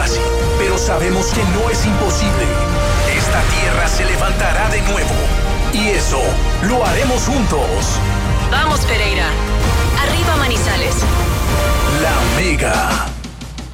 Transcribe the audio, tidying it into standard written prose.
fácil, pero sabemos que no es imposible. Esta tierra se levantará de nuevo. Y eso lo haremos juntos. Vamos, Pereira. Arriba, Manizales. La Mega.